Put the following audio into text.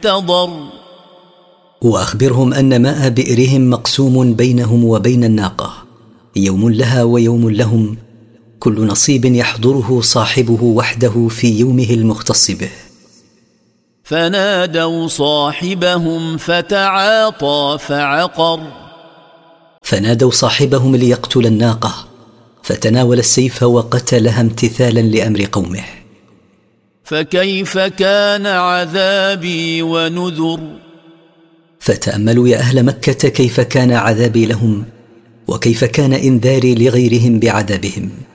محتضر. وأخبرهم أن ماء بئرهم مقسوم بينهم وبين الناقة، يوم لها ويوم لهم، كل نصيب يحضره صاحبه وحده في يومه المختص به. فنادوا صاحبهم فتعاطى فعقر. فنادوا صاحبهم ليقتل الناقة، فتناول السيف وقتلها امتثالا لأمر قومه. فكيف كان عذابي ونذر. فتأملوا يا أهل مكة كيف كان عذابي لهم، وكيف كان إنذاري لغيرهم بعذابهم.